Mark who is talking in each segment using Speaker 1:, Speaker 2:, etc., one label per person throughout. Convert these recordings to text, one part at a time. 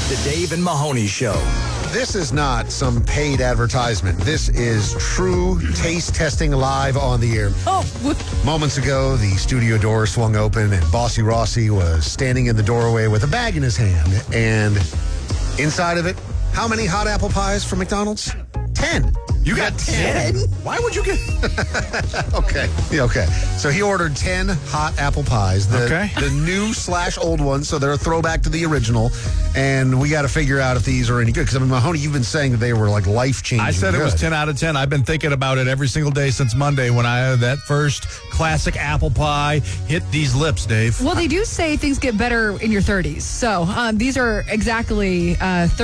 Speaker 1: The Dave and Mahoney Show.
Speaker 2: This is not some paid advertisement. This is true taste testing live on the air. Moments ago, the studio door swung open and Bossy Rossi was standing in the doorway with a bag in his hand. And inside of it, how many hot apple pies from McDonald's? 10.
Speaker 1: You got 10?
Speaker 2: Why would you get... Okay. Yeah, okay. So he ordered 10 hot apple pies. The new / old ones, so they're a throwback to the original. And we got to figure out if these are any good. Because, I mean, Mahoney, you've been saying that they were, like, life-changing.
Speaker 3: I said
Speaker 2: good.
Speaker 3: It was 10 out of 10. I've been thinking about it every single day since Monday when I had that first classic apple pie hit these lips, Dave.
Speaker 4: Well, they do say things get better in your 30s. So these are exactly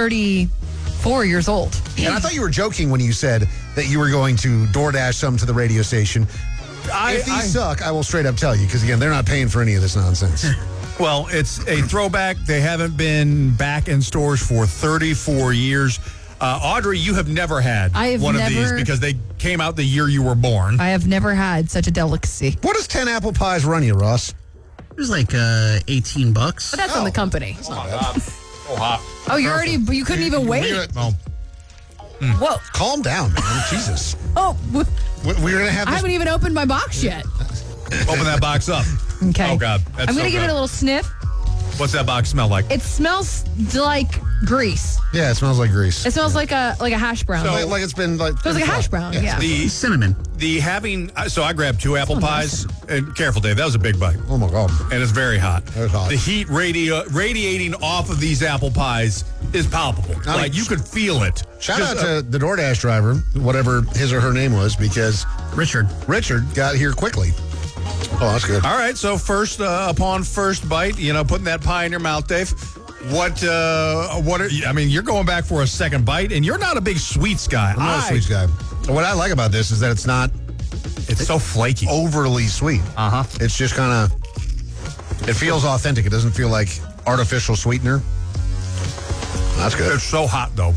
Speaker 4: 34 years old.
Speaker 2: And I thought you were joking when you said that you were going to DoorDash some to the radio station. If these suck, I will straight up tell you, because, again, they're not paying for any of this nonsense.
Speaker 3: Well, it's a throwback. They haven't been back in stores for 34 years. Audrey, you have never had one of these because they came out the year you were born.
Speaker 4: I have never had such a delicacy.
Speaker 2: What does 10 apple pies run you, Ross?
Speaker 5: It was like $18.
Speaker 4: But that's on the company.
Speaker 2: That's not bad.
Speaker 3: Oh, hot.
Speaker 4: Oh, you couldn't even wait.
Speaker 3: Oh.
Speaker 4: Whoa.
Speaker 2: Calm down, man. Jesus.
Speaker 4: Oh,
Speaker 2: We're going to have
Speaker 4: I
Speaker 2: this.
Speaker 4: haven't even opened my box yet.
Speaker 3: Open that box up.
Speaker 4: Okay.
Speaker 3: Oh, God.
Speaker 4: I'm going to give it a little sniff.
Speaker 3: What's that box smell like?
Speaker 4: It smells like grease.
Speaker 2: Yeah, it smells like grease.
Speaker 4: It smells like a hash brown.
Speaker 2: Like it's been like...
Speaker 4: It smells like a hash brown, yeah.
Speaker 3: The
Speaker 5: Cinnamon.
Speaker 3: So I grabbed 2 apple pies. And careful, Dave, that was a big bite.
Speaker 2: Oh, my God.
Speaker 3: And it's very hot.
Speaker 2: It's hot.
Speaker 3: The heat radiating off of these apple pies is palpable. Like, you could feel it.
Speaker 2: Shout out to the DoorDash driver, whatever his or her name was, because
Speaker 5: Richard
Speaker 2: got here quickly. Oh, that's good.
Speaker 3: All right, so upon first bite, putting that pie in your mouth, Dave, what are you, I mean, you're going back for a second bite, and you're not a big sweets guy.
Speaker 2: I'm not a sweets guy. What I like about this is that it's
Speaker 3: so flaky.
Speaker 2: Overly sweet.
Speaker 3: Uh-huh.
Speaker 2: It's just kind of, it feels authentic. It doesn't feel like artificial sweetener. That's good.
Speaker 3: It's so hot, though.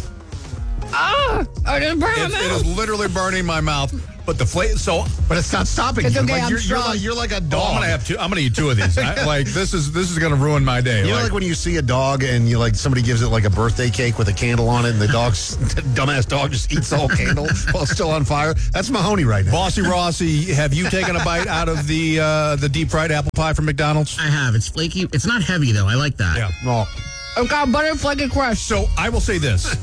Speaker 4: I didn't burn my
Speaker 3: It
Speaker 4: mouth.
Speaker 3: is literally burning my mouth. But the flavor,
Speaker 2: but it's not stopping
Speaker 4: It's
Speaker 2: you.
Speaker 4: okay,
Speaker 2: Like,
Speaker 4: I'm strong.
Speaker 2: you're like a
Speaker 3: Oh,
Speaker 2: dog.
Speaker 3: I'm gonna eat 2 of these. This is gonna ruin my day.
Speaker 2: You know, like when you see a dog and somebody gives it like a birthday cake with a candle on it, and the dumbass dog just eats the whole candle while it's still on fire. That's Mahoney right now.
Speaker 3: Bossy Rossi, have you taken a bite out of the deep fried apple pie from McDonald's?
Speaker 5: I have. It's flaky. It's not heavy, though. I like that.
Speaker 3: Yeah.
Speaker 2: Well,
Speaker 4: I've got butter flaky crust.
Speaker 3: So I will say this.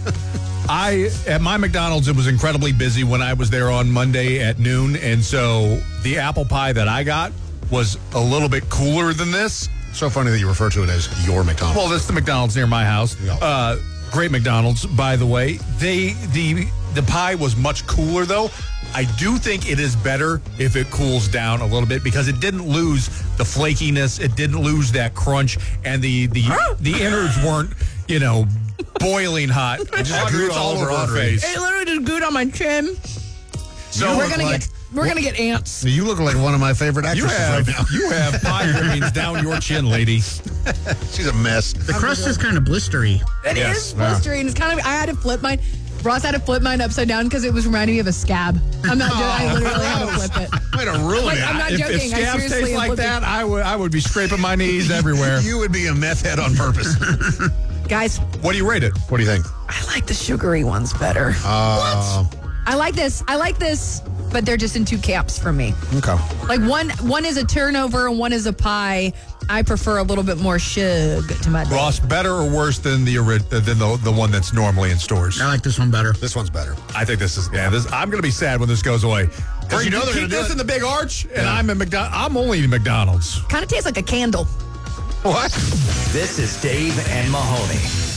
Speaker 3: At my McDonald's, it was incredibly busy when I was there on Monday at noon. And so the apple pie that I got was a little bit cooler than this.
Speaker 2: so funny that you refer to it as your McDonald's.
Speaker 3: Well, that's the McDonald's near my house.
Speaker 2: Yeah.
Speaker 3: Great McDonald's, by the way. The pie was much cooler, though. I do think it is better if it cools down a little bit because it didn't lose the flakiness. It didn't lose that crunch. And the innards weren't, boiling hot. It just gooed all over her face.
Speaker 4: It literally just gooed on my chin.
Speaker 3: So
Speaker 4: we're gonna get ants.
Speaker 2: You look like one of my favorite actresses right now.
Speaker 3: You have pie trimmings down your chin, lady.
Speaker 2: She's a mess.
Speaker 5: The crust is kind of blistery.
Speaker 4: It is blistering. It's kind of. I had to flip mine. Ross had to flip mine upside down because it was reminding me of a scab. I'm not joking. I literally had to flip it.
Speaker 2: Way to ruin it.
Speaker 4: I'm not
Speaker 3: If
Speaker 4: joking.
Speaker 3: scabs
Speaker 4: I
Speaker 3: taste
Speaker 4: seriously
Speaker 3: like that, I would be scraping my knees everywhere.
Speaker 2: You would be a meth head on purpose.
Speaker 4: Guys,
Speaker 3: What do you rate it?
Speaker 2: What do you think?
Speaker 4: I like the sugary ones better. I like this, but they're just in 2 camps for me.
Speaker 2: Okay.
Speaker 4: Like one is a turnover and one is a pie. I prefer a little bit more sugar to my day.
Speaker 3: Ross, better or worse than the one that's normally in stores?
Speaker 5: I like this one better.
Speaker 2: This one's better.
Speaker 3: I think this is. I'm going to be sad when this goes away.
Speaker 2: Well, you know they're
Speaker 3: keep
Speaker 2: gonna do
Speaker 3: this
Speaker 2: it.
Speaker 3: in the big arch, and I'm only eating McDonald's.
Speaker 4: Kind of tastes like a candle.
Speaker 2: What?
Speaker 1: This is Dave and Mahoney.